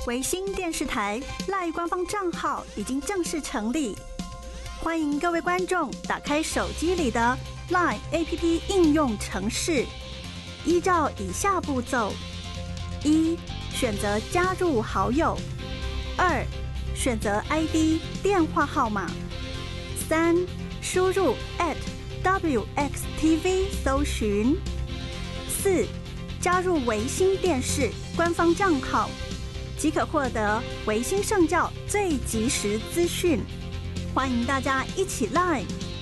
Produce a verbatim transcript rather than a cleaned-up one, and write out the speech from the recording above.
维新电视台 LINE 官方账号已经正式成立，欢迎各位观众打开手机里的 LINE A P P 应用程式，依照以下步骤：一、选择加入好友；二、选择 I D 电话号码；三、输入 at W X T V 搜寻；四、加入维新电视官方账号，即可获得维新圣教最及时资讯。欢迎大家一起 LINE